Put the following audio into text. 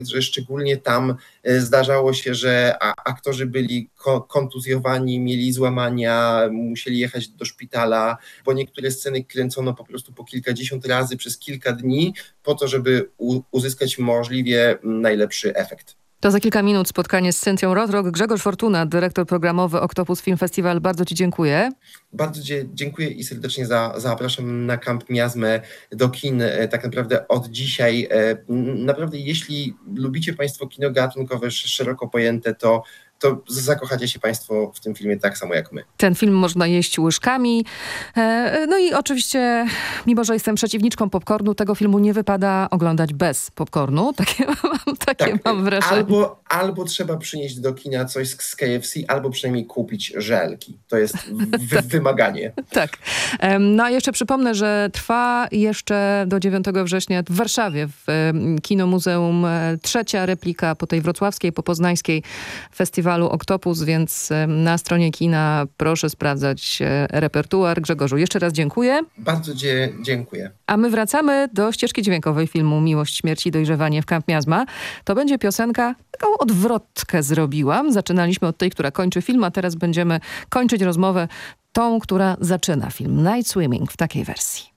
że szczególnie tam zdarzało się, że aktorzy byli kontuzjowani, mieli złamania, musieli jechać do szpitala, bo niektóre sceny kręcono po prostu po kilkadziesiąt razy przez kilka dni po to, żeby uzyskać możliwie najlepszy efekt. To za kilka minut spotkanie z Cynthią Rothrock. Grzegorz Fortuna, dyrektor programowy Octopus Film Festival. Bardzo Ci dziękuję. Bardzo dziękuję i serdecznie zapraszam na Camp Miazmę do kin. Tak naprawdę od dzisiaj. Naprawdę jeśli lubicie Państwo kino gatunkowe szeroko pojęte, to zakochacie się Państwo w tym filmie tak samo jak my. Ten film można jeść łyżkami. No i oczywiście, mimo że jestem przeciwniczką popcornu, tego filmu nie wypada oglądać bez popcornu. Takie mam wrażenie. Albo trzeba przynieść do kina coś z KFC, albo przynajmniej kupić żelki. To jest wymaganie. Tak. No a jeszcze przypomnę, że trwa jeszcze do 9 września w Warszawie w Kinomuzeum trzecia replika po tej wrocławskiej, po poznańskiej festiwalu Octopus, więc na stronie kina proszę sprawdzać repertuar. Grzegorzu, jeszcze raz dziękuję. Bardzo dziękuję. A my wracamy do ścieżki dźwiękowej filmu Miłość, śmierć i dojrzewanie w Camp Miazma. To będzie piosenka, taką odwrotkę zrobiłam. Zaczynaliśmy od tej, która kończy film, a teraz będziemy kończyć rozmowę tą, która zaczyna film. Night Swimming w takiej wersji.